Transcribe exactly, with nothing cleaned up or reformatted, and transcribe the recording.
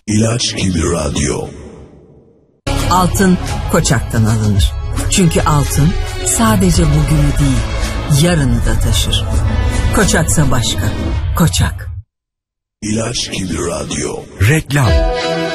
İlaç gibi radyo. Altın Koçak'tan alınır. Çünkü altın sadece bugünü değil, yarını da taşır. Koçaksa başka. Koçak. İlaç gibi radyo. Reklam.